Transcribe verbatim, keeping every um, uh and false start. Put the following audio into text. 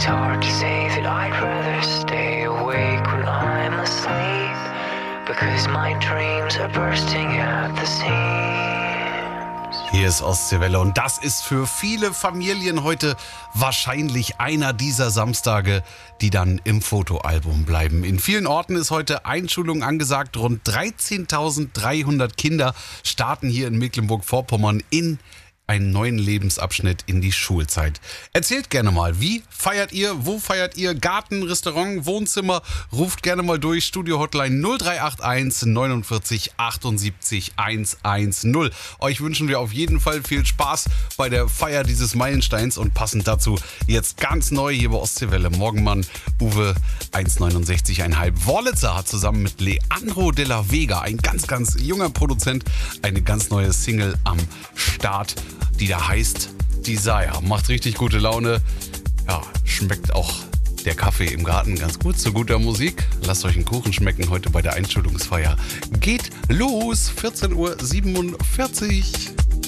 It's hard to say that I'd rather stay awake when I'm asleep, because my dreams are bursting at the seams. Hier ist Ostseewelle und das ist für viele Familien heute wahrscheinlich einer dieser Samstage, die dann im Fotoalbum bleiben. In vielen Orten ist heute Einschulung angesagt. Rund dreizehntausenddreihundert Kinder starten hier in Mecklenburg-Vorpommern in einen neuen Lebensabschnitt in die Schulzeit. Erzählt gerne mal, wie feiert ihr, wo feiert ihr, Garten, Restaurant, Wohnzimmer, ruft gerne mal durch, Studio-Hotline null drei acht eins neunundvierzig achtundsiebzig hundertzehn. Euch wünschen wir auf jeden Fall viel Spaß bei der Feier dieses Meilensteins und passend dazu jetzt ganz neu hier bei Ostseewelle Morgenmann Uwe eins neunundsechzig Komma fünf. Wurlitzer hat zusammen mit Leandro de la Vega, ein ganz, ganz junger Produzent, eine ganz neue Single am Start, die da heißt Desire. Macht richtig gute Laune. Ja, schmeckt auch der Kaffee im Garten ganz gut zu guter Musik. Lasst euch einen Kuchen schmecken heute bei der Einschulungsfeier. Geht los, vierzehn Uhr siebenundvierzig.